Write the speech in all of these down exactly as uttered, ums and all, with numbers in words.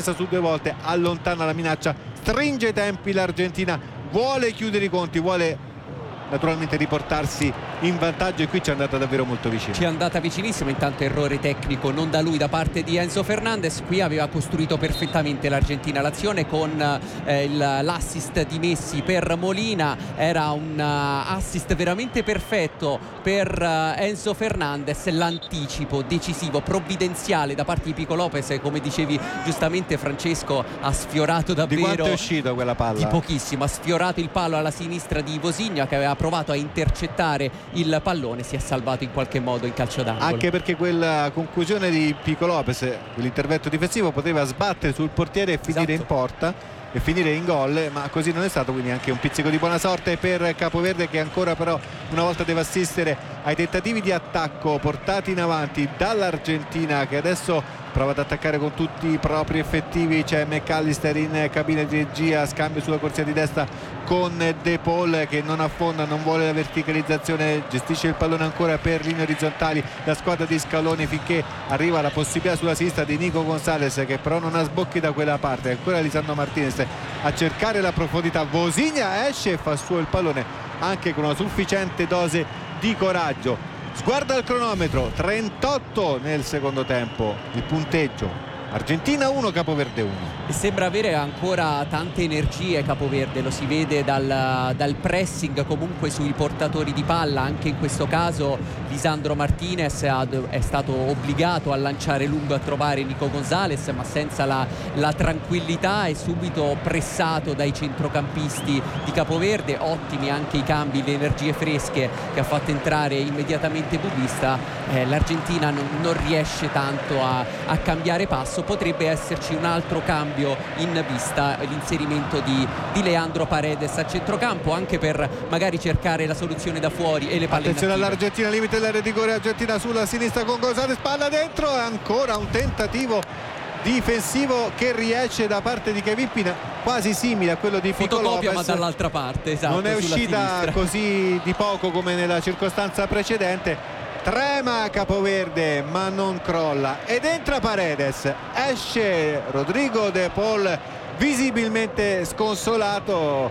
passa su due volte, allontana la minaccia, stringe i tempi l'Argentina, vuole chiudere i conti, vuole naturalmente riportarsi in vantaggio, e qui ci è andata davvero molto vicino. Ci è andata vicinissimo, intanto errore tecnico non da lui, da parte di Enzo Fernandez. Qui aveva costruito perfettamente l'Argentina l'azione con eh, il, l'assist di Messi per Molina, era un uh, assist veramente perfetto per uh, Enzo Fernandez, l'anticipo decisivo, provvidenziale da parte di Pico Lopez, come dicevi giustamente Francesco, ha sfiorato davvero. Di quanto è uscito quella palla? Di pochissimo, ha sfiorato il palo alla sinistra di Vozinha, che aveva provato a intercettare il pallone, si è salvato in qualche modo in calcio d'angolo. Anche perché quella conclusione di Pico Lopez, l'intervento difensivo, poteva sbattere sul portiere e finire esatto. in porta e finire in gol, ma così non è stato, quindi anche un pizzico di buona sorte per Capoverde, che ancora però una volta deve assistere ai tentativi di attacco portati in avanti dall'Argentina, che adesso prova ad attaccare con tutti i propri effettivi. C'è McAllister in cabina di regia, scambio sulla corsia di destra con De Paul, che non affonda, non vuole la verticalizzazione, gestisce il pallone ancora per linee orizzontali la squadra di Scaloni, finché arriva la possibilità sulla sinistra di Nico Gonzalez, che però non ha sbocchi da quella parte. Ancora Lisandro Martinez a cercare la profondità, Vozinha esce e fa suo il pallone anche con una sufficiente dose di coraggio. Sguarda il cronometro, trentotto nel secondo tempo, il punteggio Argentina uno, Capoverde uno. E sembra avere ancora tante energie Capoverde, lo si vede dal, dal pressing comunque sui portatori di palla. Anche in questo caso Lisandro Martinez è stato obbligato a lanciare lungo a trovare Nico Gonzalez, ma senza la, la tranquillità, è subito pressato dai centrocampisti di Capoverde. Ottimi anche i cambi, le energie fresche che ha fatto entrare immediatamente Bubista. eh, l'Argentina non, non riesce tanto a, a cambiare passo. Potrebbe esserci un altro cambio in vista, l'inserimento di, di Leandro Paredes a centrocampo, anche per magari cercare la soluzione da fuori e le palle. Attenzione all'Argentina, limite l'area di rigore Argentina sulla sinistra con Gonzalez, palla dentro, e ancora un tentativo difensivo che riesce da parte di Kevin Pina, quasi simile a quello di Pico Fotocopia, Lopez, ma dall'altra parte, esatto, non è uscita sinistra. Così di poco come nella circostanza precedente. Trema Capoverde ma non crolla ed entra Paredes, esce Rodrigo De Paul visibilmente sconsolato.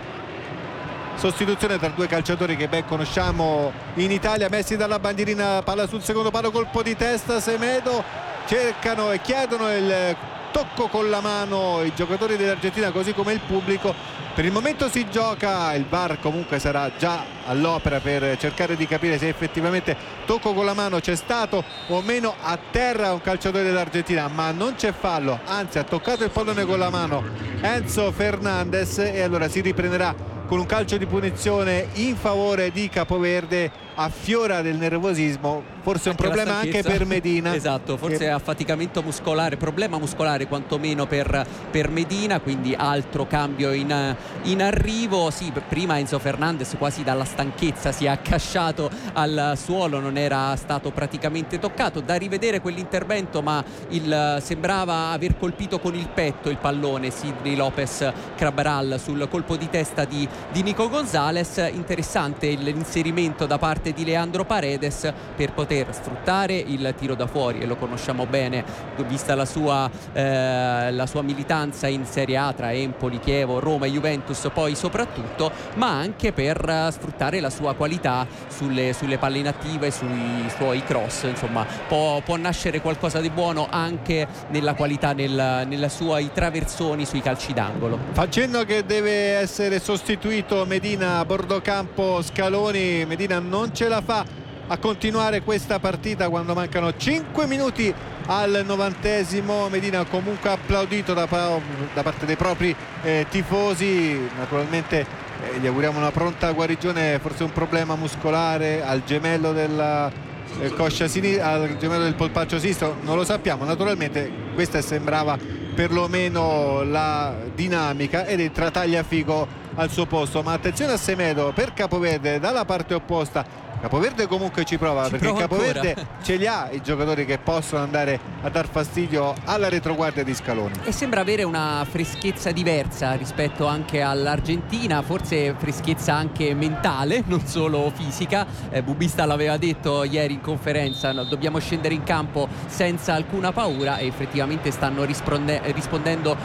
Sostituzione tra due calciatori che ben conosciamo in Italia, messi dalla bandierina, palla sul secondo palo, colpo di testa, Semedo, cercano e chiedono il tocco con la mano i giocatori dell'Argentina, così come il pubblico. Per il momento si gioca, il V A R comunque sarà già all'opera per cercare di capire se effettivamente tocco con la mano c'è stato o meno. A terra un calciatore dell'Argentina, ma non c'è fallo, anzi ha toccato il pallone con la mano Enzo Fernandez, e allora si riprenderà con un calcio di punizione in favore di Capoverde. Affiora del nervosismo, forse anche un problema anche per Medina. Esatto, forse che... affaticamento muscolare, problema muscolare quantomeno per, per Medina, quindi altro cambio in, in arrivo. Sì, prima Enzo Fernandez quasi dalla stanchezza si è accasciato al suolo, non era stato praticamente toccato. Da rivedere quell'intervento, ma il, sembrava aver colpito con il petto il pallone Sidney Lopez Cabral sul colpo di testa di, di Nico Gonzalez. Interessante l'inserimento da parte di Leandro Paredes per poter sfruttare il tiro da fuori, e lo conosciamo bene vista la sua, eh, la sua militanza in Serie A tra Empoli, Chievo, Roma e Juventus poi soprattutto, ma anche per sfruttare la sua qualità sulle, sulle palle inattive, sui suoi cross. Insomma, può, può nascere qualcosa di buono anche nella qualità nel, nella suoi traversoni sui calci d'angolo. Facendo che deve essere sostituito Medina a bordo campo Scaloni. Medina non ce la fa a continuare questa partita quando mancano cinque minuti al novantesimo. Medina comunque applaudito da, da parte dei propri eh, tifosi. Naturalmente eh, gli auguriamo una pronta guarigione, forse un problema muscolare al gemello della eh, coscia sinistra, al gemello del polpaccio sinistro, non lo sappiamo. Naturalmente questa sembrava perlomeno la dinamica, ed entra Tagliafico al suo posto. Ma attenzione a Semedo per Capoverde dalla parte opposta. Capoverde comunque ci prova, ci perché prova Capoverde ancora. ce li ha i giocatori che possono andare a dar fastidio alla retroguardia di Scaloni, e sembra avere una freschezza diversa rispetto anche all'Argentina, forse freschezza anche mentale, non solo fisica. eh, Bubista l'aveva detto ieri in conferenza, no, dobbiamo scendere in campo senza alcuna paura, e effettivamente stanno risponde- rispondendo